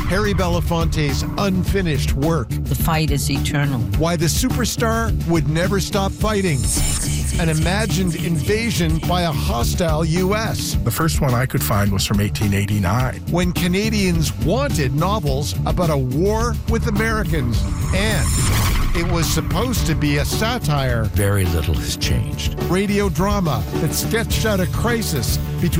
Harry Belafonte's unfinished work. The fight is eternal. Why the superstar would never stop fighting. An imagined invasion by a hostile U.S. The first one I could find was from 1889. When Canadians wanted novels about a war with Americans. And it was supposed to be a satire. Very little has changed. Radio drama that sketched out a crisis between